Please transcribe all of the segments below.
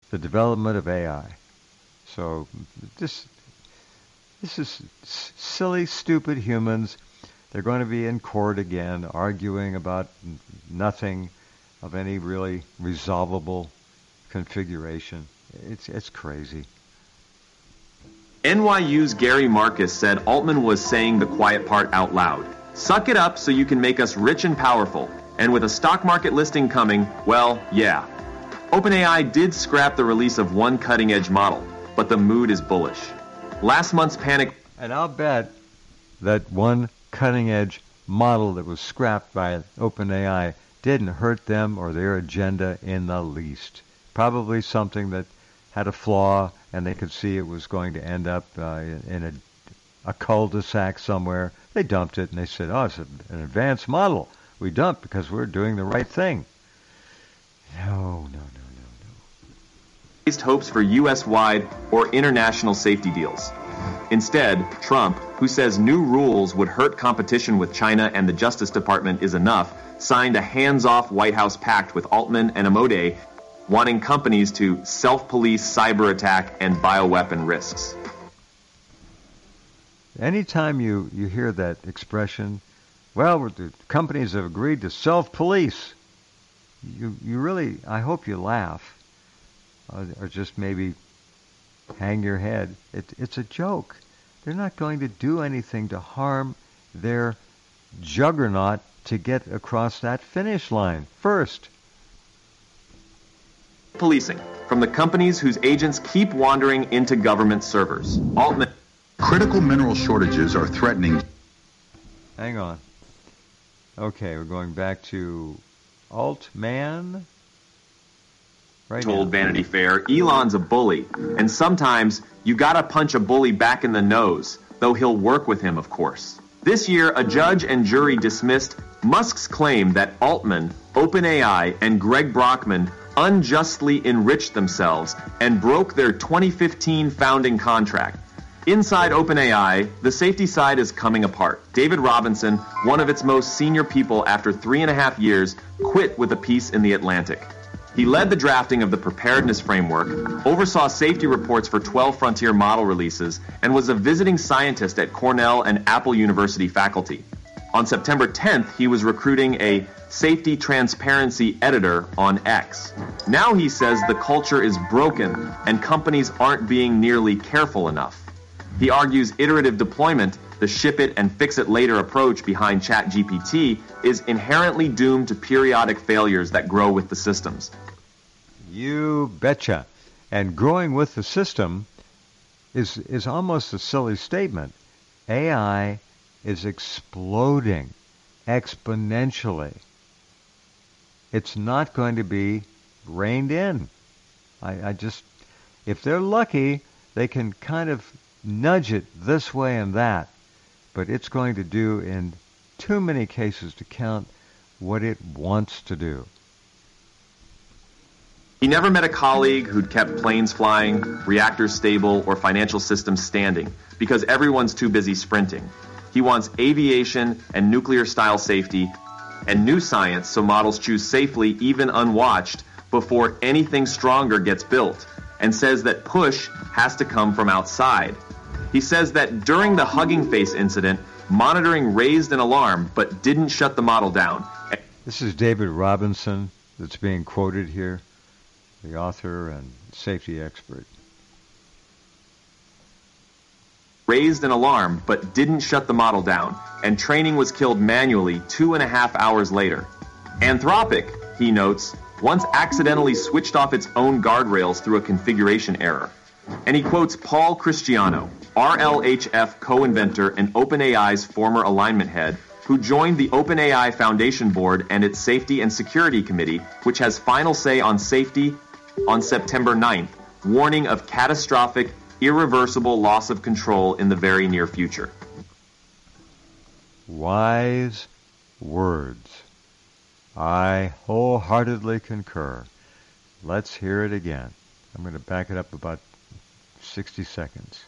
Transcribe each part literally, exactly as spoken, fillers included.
the development of A I. So this this is s- silly, stupid humans. They're going to be in court again, arguing about n- nothing of any really resolvable configuration. It's it's crazy. N Y U's Gary Marcus said Altman was saying the quiet part out loud. Suck it up so you can make us rich and powerful. And with a stock market listing coming, well, yeah. OpenAI did scrap the release of one cutting-edge model, but the mood is bullish. Last month's panic... And I'll bet that one cutting-edge model that was scrapped by OpenAI didn't hurt them or their agenda in the least. Probably something that had a flaw, and they could see it was going to end up uh, in a, a cul-de-sac somewhere. They dumped it, and they said, oh, it's a, an advanced model. We dumped because we're doing the right thing. No, no, no, no, no. Raised hopes for U S-wide or international safety deals. Instead, Trump, who says new rules would hurt competition with China and the Justice Department is enough, signed a hands-off White House pact with Altman and Amode, wanting companies to self-police cyber attack and bioweapon risks. Anytime you, you hear that expression, well, the companies have agreed to self-police, you you really, I hope you laugh, uh, or just maybe hang your head. It, it's a joke. They're not going to do anything to harm their juggernaut to get across that finish line first. Policing from the companies whose agents keep wandering into government servers. Altman. Critical mineral shortages are threatening. Hang on. Okay, we're going back to Altman. Right Told now. Vanity Fair, Elon's a bully, and sometimes you gotta punch a bully back in the nose, though he'll work with him, of course. This year, a judge and jury dismissed Musk's claim that Altman, OpenAI, and Greg Brockman unjustly enriched themselves and broke their twenty fifteen founding contract. Inside OpenAI, the safety side is coming apart. David Robinson, one of its most senior people after three and a half years, quit with a piece in The Atlantic. He led the drafting of the preparedness framework, oversaw safety reports for twelve Frontier model releases, and was a visiting scientist at Cornell and Apple University faculty. On September tenth, he was recruiting a safety transparency editor on X. Now he says the culture is broken and companies aren't being nearly careful enough. He argues iterative deployment, the ship it and fix it later approach behind ChatGPT, is inherently doomed to periodic failures that grow with the systems. You betcha. And growing with the system is is almost a silly statement. A I is exploding exponentially. It's not going to be reined in. I, I just, if they're lucky, they can kind of nudge it this way and that, but it's going to do in too many cases to count what it wants to do. He never met a colleague who'd kept planes flying, reactors stable, or financial systems standing, because everyone's too busy sprinting. He wants aviation and nuclear-style safety and new science so models choose safely, even unwatched, before anything stronger gets built, and says that push has to come from outside. He says that during the Hugging Face incident, monitoring raised an alarm but didn't shut the model down. This is David Robinson that's being quoted here, the author and safety expert. Raised an alarm but didn't shut the model down, and training was killed manually two and a half hours later. Anthropic, he notes, once accidentally switched off its own guardrails through a configuration error. And he quotes Paul Christiano, R L H F co-inventor and OpenAI's former alignment head, who joined the OpenAI Foundation Board and its Safety and Security Committee, which has final say on safety, on September ninth, warning of catastrophic, irreversible loss of control in the very near future. Wise words. I wholeheartedly concur. Let's hear it again. I'm going to back it up about sixty seconds.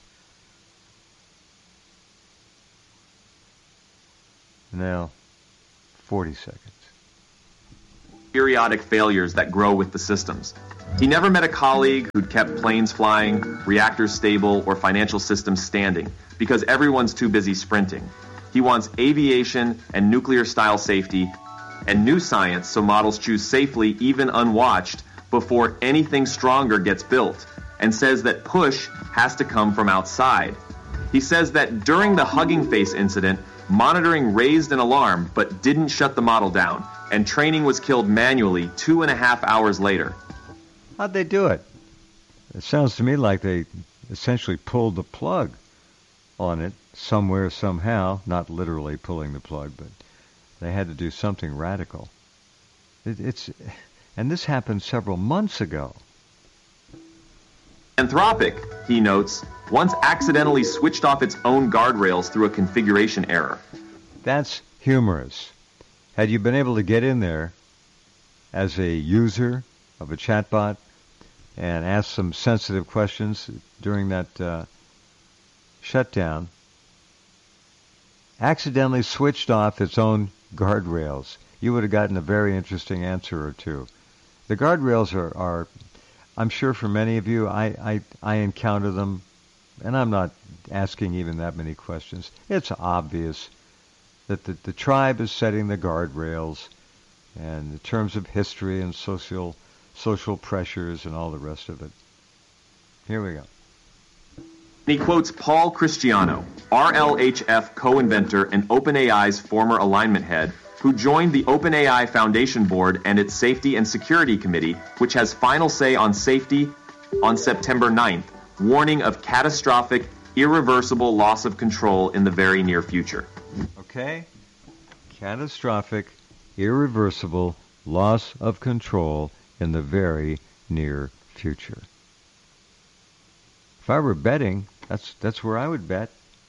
Now, forty seconds. Periodic failures that grow with the systems. He never met a colleague who'd kept planes flying, reactors stable, or financial systems standing, because everyone's too busy sprinting. He wants aviation and nuclear-style safety and new science so models choose safely, even unwatched, before anything stronger gets built, and says that push has to come from outside. He says that during the Hugging Face incident, monitoring raised an alarm but didn't shut the model down, and training was killed manually two and a half hours later. How'd they do it? It sounds to me like they essentially pulled the plug on it somewhere, somehow, not literally pulling the plug, but they had to do something radical. It, it's, and this happened several months ago. Anthropic, he notes, once accidentally switched off its own guardrails through a configuration error. That's humorous. Had you been able to get in there as a user of a chatbot and ask some sensitive questions during that uh, shutdown, accidentally switched off its own guardrails, you would have gotten a very interesting answer or two. The guardrails are, are I'm sure for many of you, I, I, I encounter them, and I'm not asking even that many questions. It's obvious that the, the tribe is setting the guardrails, and in terms of history and social social pressures and all the rest of it. Here we go. He quotes Paul Christiano, R L H F co-inventor and OpenAI's former alignment head, who joined the OpenAI Foundation Board and its Safety and Security Committee, which has final say on safety, on September ninth, warning of catastrophic, irreversible loss of control in the very near future. Okay? Catastrophic, irreversible loss of control in the very near future. If I were betting, that's that's where I would bet.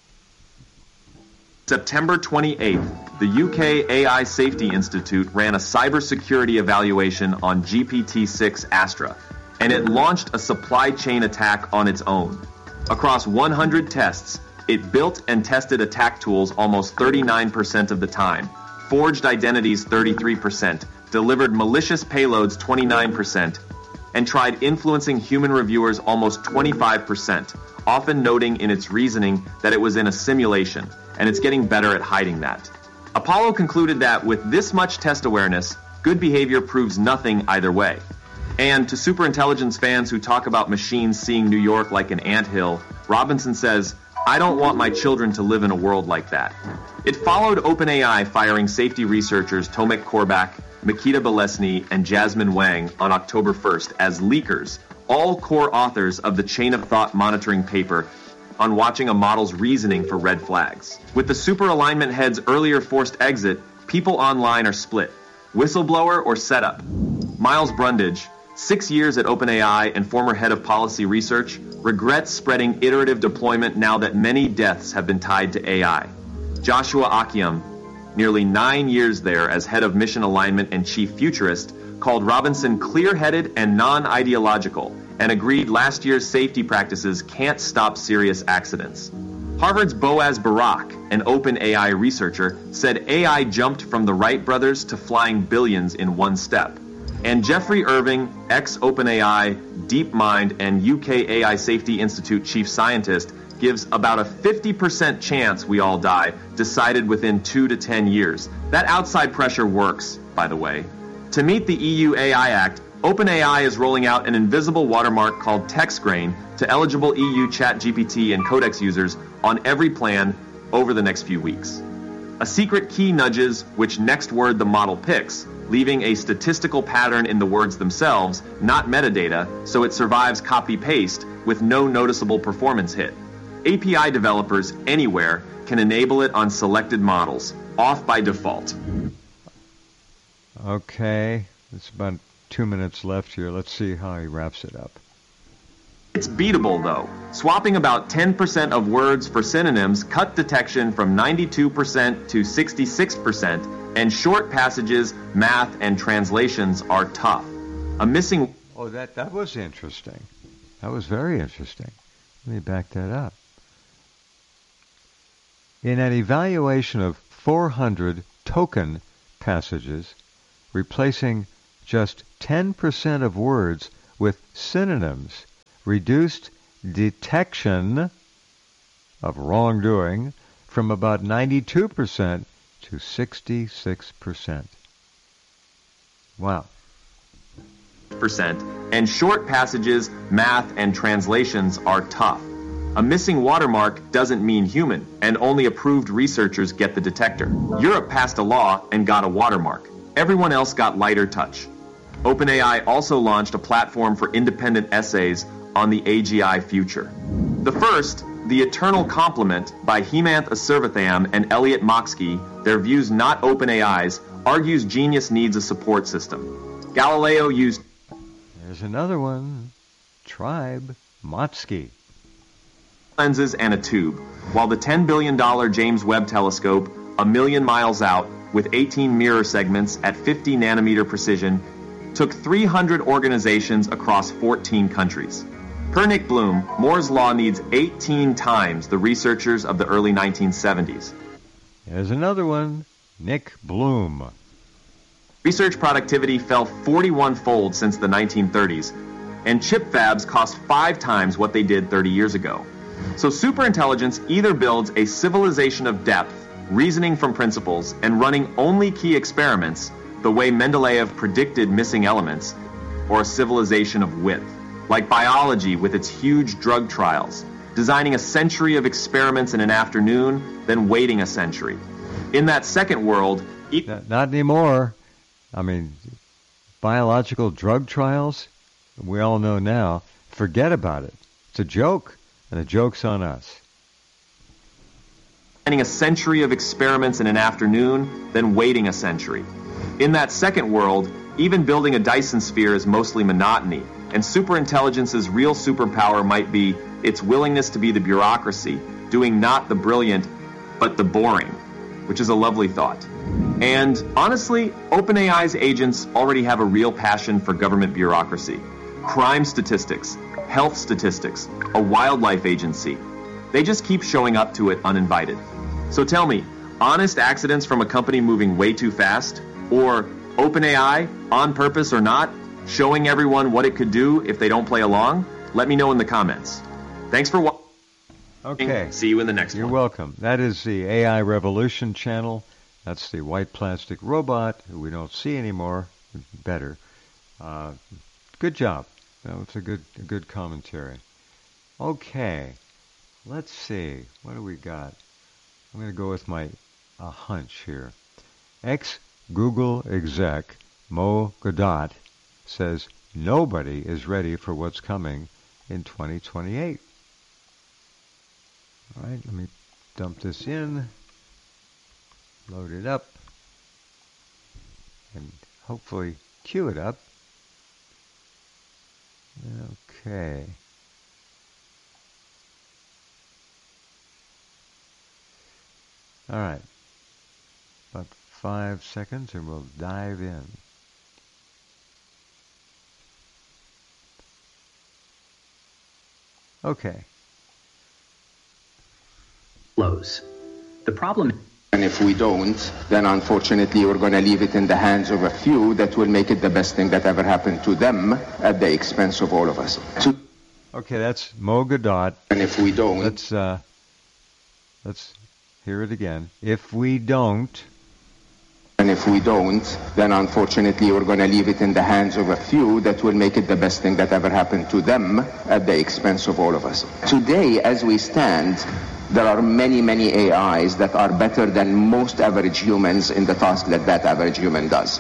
September twenty-eighth, the U K A I Safety Institute ran a cybersecurity evaluation on G P T six Astra, and it launched a supply chain attack on its own. Across one hundred tests, it built and tested attack tools almost thirty-nine percent of the time, forged identities thirty-three percent, delivered malicious payloads twenty-nine percent, and tried influencing human reviewers almost twenty-five percent, often noting in its reasoning that it was in a simulation, and it's getting better at hiding that. Apollo concluded that with this much test awareness, good behavior proves nothing either way. And to superintelligence fans who talk about machines seeing New York like an anthill, Robinson says, "I don't want my children to live in a world like that." It followed OpenAI firing safety researchers Tomek Korbak, Mikita Bolesny, and Jasmine Wang on October first as leakers, all core authors of the Chain of Thought monitoring paper on watching a model's reasoning for red flags. With the super alignment head's earlier forced exit, people online are split. Whistleblower or setup? Miles Brundage, six years at OpenAI and former head of policy research, regrets spreading iterative deployment now that many deaths have been tied to A I. Joshua Akium, nearly nine years there as head of mission alignment and chief futurist, called Robinson clear-headed and non-ideological, and agreed last year's safety practices can't stop serious accidents. Harvard's Boaz Barak, an OpenAI researcher, said A I jumped from the Wright brothers to flying billions in one step. And Jeffrey Irving, ex-OpenAI, DeepMind, and U K A I Safety Institute chief scientist, gives about a fifty percent chance we all die, decided within two to ten years. That outside pressure works, by the way. To meet the E U A I Act, OpenAI is rolling out an invisible watermark called TextGrain to eligible E U ChatGPT and Codex users on every plan over the next few weeks. A secret key nudges which next word the model picks, leaving a statistical pattern in the words themselves, not metadata, so it survives copy-paste with no noticeable performance hit. A P I developers anywhere can enable it on selected models, off by default. Okay, it's about two minutes left here. Let's see how he wraps it up. It's beatable, though. Swapping about ten percent of words for synonyms cut detection from ninety-two percent to sixty-six percent, and short passages, math, and translations are tough. A missing... Oh, that, that was interesting. That was very interesting. Let me back that up. In an evaluation of four hundred token passages, replacing just ten percent of words with synonyms, reduced detection of wrongdoing from about ninety-two percent to sixty-six percent. Wow. Percent, and short passages, math, and translations are tough. A missing watermark doesn't mean human, and only approved researchers get the detector. Europe passed a law and got a watermark. Everyone else got lighter touch. OpenAI also launched a platform for independent essays on the A G I future. The first, The Eternal Complement by Hemant Asirvatham and Elliot Moxkey, their views not OpenAI's, argues genius needs a support system. Galileo used... There's another one. Tribe Motsky. lenses and a tube, while the ten billion dollars James Webb Telescope, a million miles out, with eighteen mirror segments at fifty nanometer precision, took three hundred organizations across fourteen countries. Per Nick Bloom, Moore's Law needs eighteen times the researchers of the early nineteen seventies. There's another one. Nick Bloom. Research productivity fell forty-one-fold since the nineteen thirties, and chip fabs cost five times what they did thirty years ago. So superintelligence either builds a civilization of depth, reasoning from principles, and running only key experiments, the way Mendeleev predicted missing elements, or a civilization of width, like biology with its huge drug trials, designing a century of experiments in an afternoon, then waiting a century. In that second world... E- Not, not anymore. I mean, biological drug trials, we all know now, forget about it. It's a joke, and the joke's on us. Planning a century of experiments in an afternoon, then waiting a century. In that second world, even building a Dyson sphere is mostly monotony, and superintelligence's real superpower might be its willingness to be the bureaucracy, doing not the brilliant, but the boring, which is a lovely thought. And honestly, OpenAI's agents already have a real passion for government bureaucracy. Crime statistics, health statistics, a wildlife agency. They just keep showing up to it uninvited. So tell me, honest accidents from a company moving way too fast? Or OpenAI, on purpose or not, showing everyone what it could do if they don't play along? Let me know in the comments. Thanks for watching. Okay. See you in the next You're one. welcome. That is the A I Revolution channel. That's the white plastic robot who we don't see anymore. Better. Uh, good job. That was a good, a good commentary. Okay. Let's see. What do we got? I'm going to go with my a hunch here. Ex-Google exec Mo Godot says nobody is ready for what's coming in twenty twenty-eight. All right, let me dump this in, load it up, and hopefully queue it up. Okay. All right. About five seconds and we'll dive in. Okay. Flows. The problem. And if we don't, then unfortunately we're going to leave it in the hands of a few that will make it the best thing that ever happened to them at the expense of all of us. So, okay, that's Mo Godot. and if we don't, Let's uh, let's hear it again. If we don't, and if we don't, then unfortunately we're going to leave it in the hands of a few that will make it the best thing that ever happened to them at the expense of all of us. Today, as we stand, there are many, many A Is that are better than most average humans in the task that that average human does.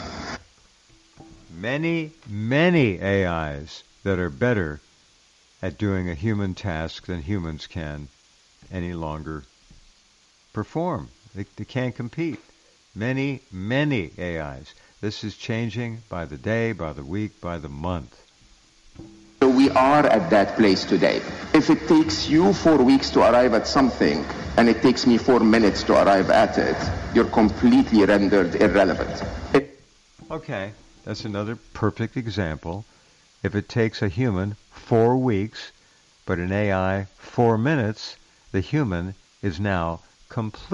many, many A Is that are better at doing a human task than humans can any longer perform. They, they can't compete. Many, many A Is. This is changing by the day, by the week, by the month. So we are at that place today. If it takes you four weeks to arrive at something, and it takes me four minutes to arrive at it, you're completely rendered irrelevant. It- Okay, that's another perfect example. If it takes a human four weeks, but an A I four minutes, the human is now complete.